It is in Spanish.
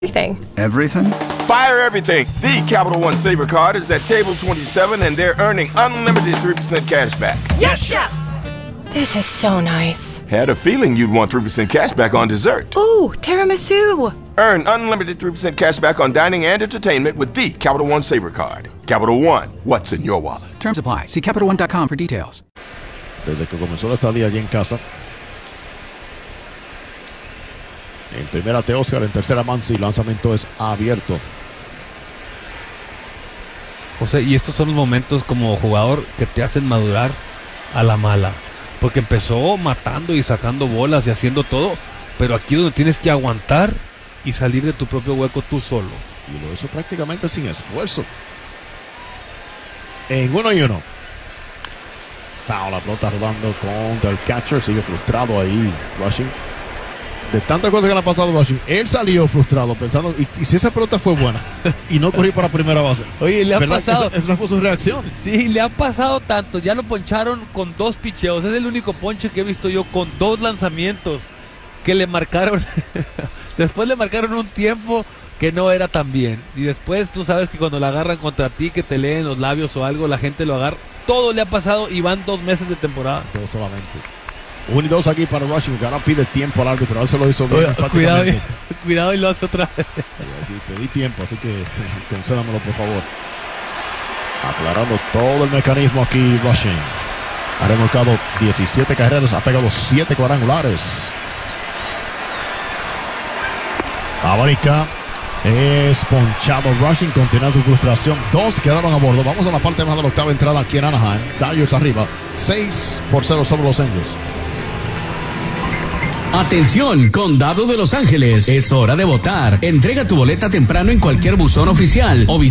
Everything. Everything? Fire everything. The Capital One Saver card is at table 27 and they're earning unlimited 3% cash back. Yes, Chef! This is so nice. Had a feeling you'd want 3% cash back on dessert. Ooh, tiramisu! Earn unlimited 3% cash back on dining and entertainment with the Capital One Saver card. Capital One, what's in your wallet? Terms apply. See CapitalOne.com for details. Desde que comenzó la estadía allí en casa. En primera te Oscar, en tercera Mansi, lanzamiento es abierto. O sea, y estos son los momentos como jugador que te hacen madurar a la mala. Porque empezó matando y sacando bolas y haciendo todo, pero aquí es donde tienes que aguantar y salir de tu propio hueco tú solo. Y lo hizo prácticamente sin esfuerzo. En 1-1. Foul, la pelota rodando contra el catcher, sigue frustrado ahí Rushing. De tantas cosas que le ha pasado a Rushing, él salió frustrado pensando, y si esa pelota fue buena y no corrí para primera base. Oye, le ha pasado. Esa fue su reacción. Sí, le ha pasado tanto. Ya lo poncharon con 2 picheos. Es el único ponche que he visto yo con 2 lanzamientos que le marcaron. Después le marcaron un tiempo que no era tan bien. Y después tú sabes que cuando la agarran contra ti, que te leen los labios o algo, la gente lo agarra. Todo le ha pasado y van 2 meses de temporada. 2 solamente. 1 y 2 aquí para Rushing, que ahora pide tiempo al árbitro. Él se lo hizo bien. Cuidado y lo hace otra vez. Te di tiempo, así que concédamelo por favor. Aclarando todo el mecanismo aquí Rushing. Ha remolcado 17 carreras, ha pegado 7 cuadrangulares. Abarica es ponchado. Rushing continúa su frustración. 2 quedaron a bordo. Vamos a la parte más de la octava entrada aquí en Anaheim. Dodgers arriba 6-0 sobre los Angels. Atención, Condado de Los Ángeles, es hora de votar. Entrega tu boleta temprano en cualquier buzón oficial o